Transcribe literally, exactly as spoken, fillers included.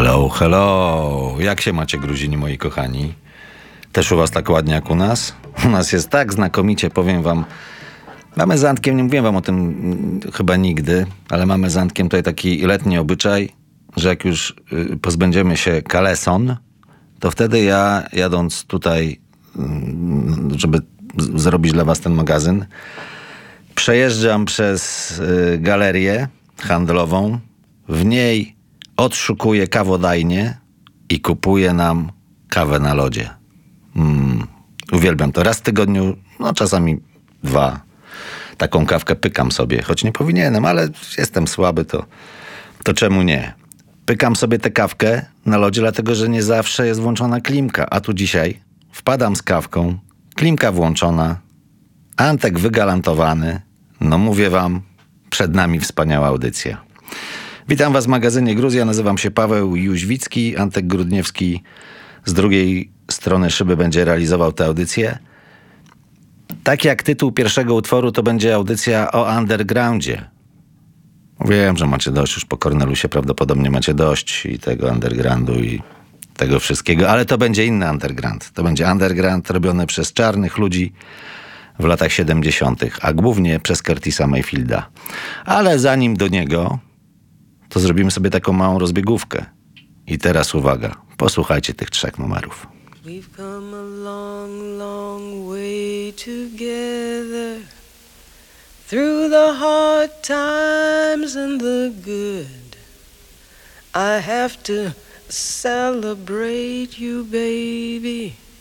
Hello, hello. Jak się macie, Gruzini, moi kochani? Też u was tak ładnie jak u nas? U nas jest tak znakomicie, powiem wam. Mamy z Antkiem, nie mówiłem wam o tym mm, chyba nigdy, ale mamy z Antkiem tutaj taki letni obyczaj, że jak już y, pozbędziemy się kaleson, to wtedy ja, jadąc tutaj, y, żeby z- zrobić dla was ten magazyn, przejeżdżam przez y, galerię handlową, w niej odszukuję kawodajnię i kupuję nam kawę na lodzie. Mm, uwielbiam to. Raz w tygodniu, no czasami dwa. Taką kawkę pykam sobie, choć nie powinienem, ale jestem słaby, to, to czemu nie? Pykam sobie tę kawkę na lodzie, dlatego że nie zawsze jest włączona klimka, a tu dzisiaj wpadam z kawką, klimka włączona, Antek wygalantowany. No mówię wam, przed nami wspaniała audycja. Witam was w magazynie Gruzja, nazywam się Paweł Jóźwicki, Antek Grudniewski z drugiej strony szyby będzie realizował tę audycję. Tak jak tytuł pierwszego utworu, to będzie audycja o undergroundzie. Wiem, że macie dość, już po Cornelusie prawdopodobnie macie dość i tego undergroundu i tego wszystkiego, ale to będzie inny underground. To będzie underground robiony przez czarnych ludzi w latach siedemdziesiątych, a głównie przez Curtisa Mayfielda. Ale zanim do niego, to zrobimy sobie taką małą rozbiegówkę. I teraz uwaga, posłuchajcie tych trzech numerów. We've come a long, long way together, through the hard times and the good. I have to celebrate you, baby,